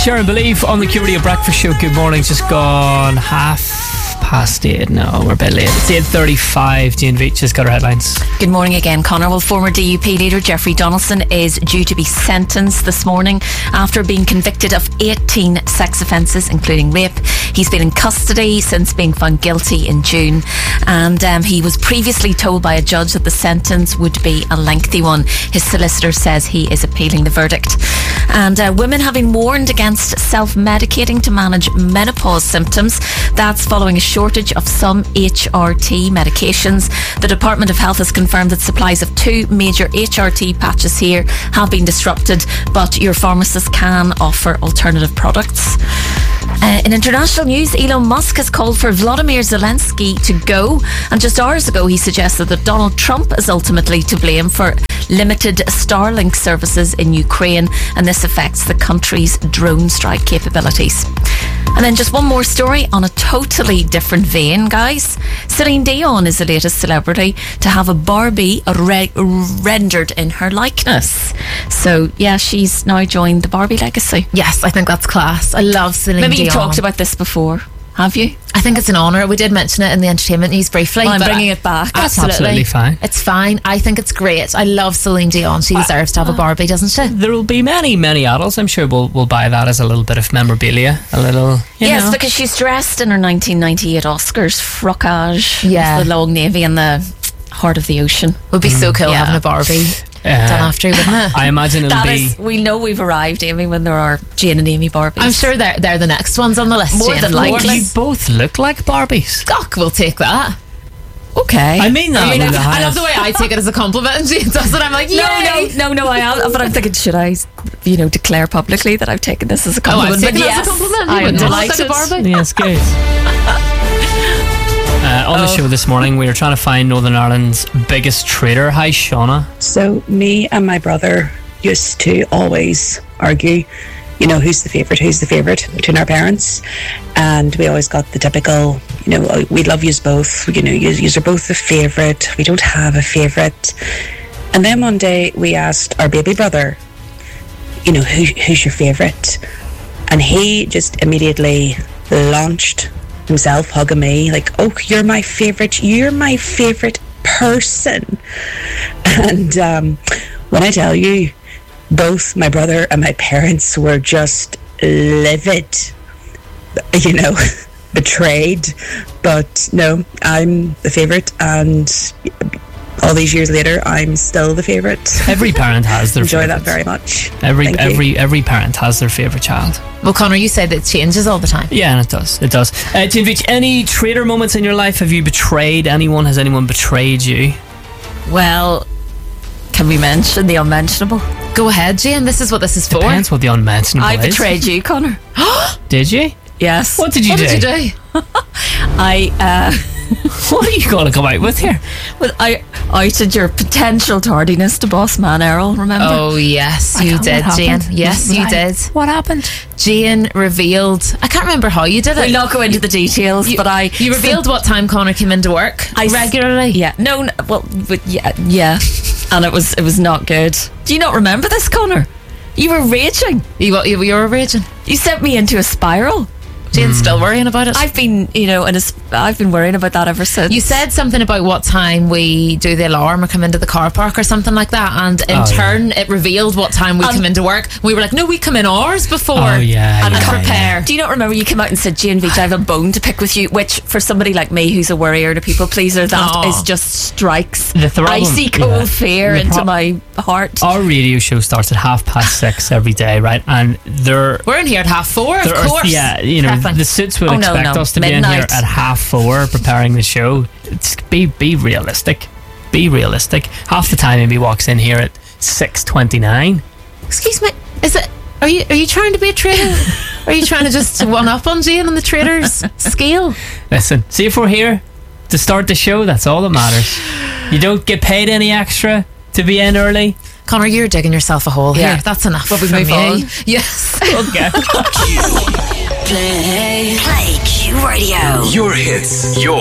Sharon Believe on the Q Radio Breakfast Show. Good morning. Just gone 8:30. No, we're a bit late. It's 8:35. Jane Veach has got her headlines. Good morning again, Connor. Well, former DUP leader Jeffrey Donaldson is due to be sentenced this morning after being convicted of 18 sex offences, including rape. He's been in custody since being found guilty in June, and he was previously told by a judge that the sentence would be a lengthy one. His solicitor says he is appealing the verdict. And women have been warned against self-medicating to manage menopause symptoms. That's following a shortage of some HRT medications. The Department of Health has confirmed that supplies of 2 major HRT patches here have been disrupted, but your pharmacist can offer alternative products. In international news, Elon Musk has called for Vladimir Zelensky to go, and just hours ago he suggested that Donald Trump is ultimately to blame for limited Starlink services in Ukraine, and this affects the country's drone strike capabilities. And then just one more story on a totally different vein, guys. Celine Dion is the latest celebrity to have a Barbie rendered in her likeness. So, yeah, she's now joined the Barbie legacy. Yes, I think that's class. I love Celine Dion. Maybe you talked about this before, have you? I think it's an honour. We did mention it in the entertainment news briefly. Well, I'm bringing it back. That's absolutely fine. It's fine. I think it's great. I love Celine Dion. She deserves to have a Barbie, doesn't she? There will be many adults, I'm sure, will buy that as a little bit of memorabilia. A little, yes, know. Because she's dressed in her 1998 Oscars frocage. Yeah. With the long navy and the heart of the ocean. Would be so cool having a Barbie done after, wouldn't it? I imagine it'll be... we know we've arrived, Amy, when there are Jane and Amy Barbies. I'm sure they're the next ones on the list. More than likely. You both look like Barbies. Gock, we'll take that. Okay. I mean that. I love the way I take it as a compliment, and Jane does it. I'm like, yay! No, I am. But I'm thinking, should I, declare publicly that I've taken this as a compliment? I've taken it as a compliment. I am delighted. delighted. Yes, good. On the show this morning, we are trying to find Northern Ireland's biggest trader. Hi, Shauna. So me and my brother used to always argue, who's the favourite between our parents, and we always got the typical, we love yous both, yous are both the favourite, we don't have a favourite. And then one day we asked our baby brother, who's your favourite? And he just immediately launched himself, hugging me like, oh, you're my favourite person. And when I tell you, both my brother and my parents were just livid, betrayed. But no, I'm the favourite, and all these years later, I'm still the favourite. Every parent has their Enjoy favourites. that very much. Every parent has their favourite child. Well, Connor, you said that it changes all the time. Yeah, and it does. Jane Veach, any trader moments in your life? Have you betrayed anyone? Has anyone betrayed you? Well, can we mention the unmentionable? Go ahead, Jane. This is what this is for. Depends what the unmentionable I is. betrayed you, Connor. Did you? Yes. What did you do? What are you going to come out with here? Well, I outed your potential tardiness to boss man Errol, remember? Oh, yes, you did, Jane. Yes, you did. What happened? Jane revealed... I can't remember how you did it. We'll not go into the details, but You revealed what time Connor came into work regularly? Yeah. No, yeah. And it was not good. Do you not remember this, Connor? You were raging. You were raging? You sent me into a spiral. Jane's still worrying about it. I've been, I've been worrying about that ever since. You said something about what time we do the alarm or come into the car park or something like that, and in turn it revealed what time we come into work. We were like, no, we come in hours before and prepare. Do you not remember you came out and said, Jane Veach, I have a bone to pick with you, which for somebody like me who's a worrier and a people pleaser, that is just strikes icy cold fear into my heart. Our radio show starts at 6:30 every day, right? And we're in here at 4:30, of course. Yeah, the suits would expect us to be in here at 4:30 preparing the show. Be realistic. Be realistic. Half the time Amy walks in here at 6:29. Excuse me, are you trying to be a trader? Are you trying to just one up on Jane on the trader's scale? Listen, see, if we're here to start the show, that's all that matters. You don't get paid any extra to be in early. Connor, you're digging yourself a hole here. That's enough. Will we move on? Yes. Okay. Play Q Radio. Your hits, your